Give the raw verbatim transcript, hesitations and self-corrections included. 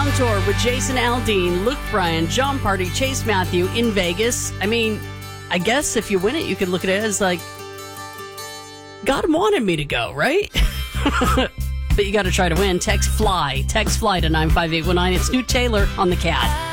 Town Tour with Jason Aldean, Luke Bryan, John Party, Chase Matthew in Vegas. I mean, I guess if you win it, you could look at it as like, God wanted me to go, right? But you got to try to win. Text FLY. Text FLY to nine five eight one nine. It's Snoot Taylor on the Cat.